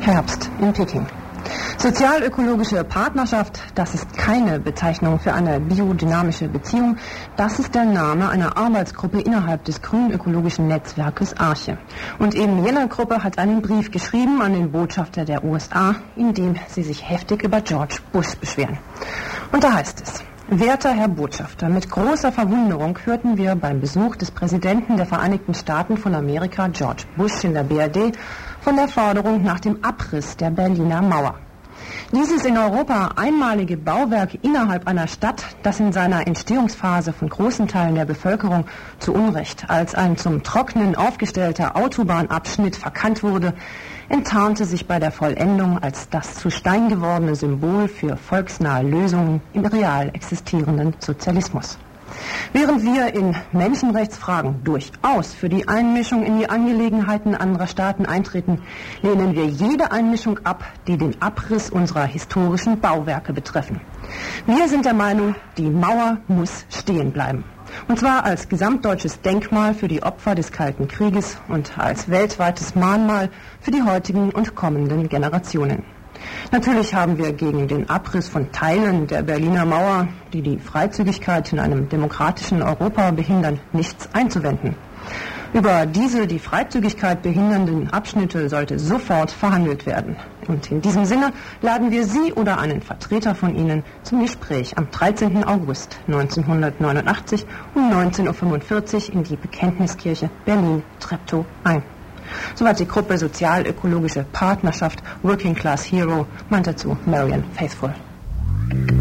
Herbst in Peking. Sozial-ökologische Partnerschaft, das ist keine Bezeichnung für eine biodynamische Beziehung. Das ist der Name einer Arbeitsgruppe innerhalb des grün-ökologischen Netzwerkes Arche. Und eben jene Gruppe hat einen Brief geschrieben an den Botschafter der USA, in dem sie sich heftig über George Bush beschweren. Und da heißt es: Werter Herr Botschafter, mit großer Verwunderung hörten wir beim Besuch des Präsidenten der Vereinigten Staaten von Amerika, George Bush, in der BRD, von der Forderung nach dem Abriss der Berliner Mauer. Dieses in Europa einmalige Bauwerk innerhalb einer Stadt, das in seiner Entstehungsphase von großen Teilen der Bevölkerung zu Unrecht als ein zum Trocknen aufgestellter Autobahnabschnitt verkannt wurde, enttarnte sich bei der Vollendung als das zu Stein gewordene Symbol für volksnahe Lösungen im real existierenden Sozialismus. Während wir in Menschenrechtsfragen durchaus für die Einmischung in die Angelegenheiten anderer Staaten eintreten, lehnen wir jede Einmischung ab, die den Abriss unserer historischen Bauwerke betreffen. Wir sind der Meinung, die Mauer muss stehen bleiben. Und zwar als gesamtdeutsches Denkmal für die Opfer des Kalten Krieges und als weltweites Mahnmal für die heutigen und kommenden Generationen. Natürlich haben wir gegen den Abriss von Teilen der Berliner Mauer, die die Freizügigkeit in einem demokratischen Europa behindern, nichts einzuwenden. Über diese die Freizügigkeit behindernden Abschnitte sollte sofort verhandelt werden. Und in diesem Sinne laden wir Sie oder einen Vertreter von Ihnen zum Gespräch am 13. August 1989 um 19.45 Uhr in die Bekenntniskirche Berlin-Treptow ein. Soweit die Gruppe Sozial-ökologische Partnerschaft Working Class Hero, meint dazu Marianne Faithfull.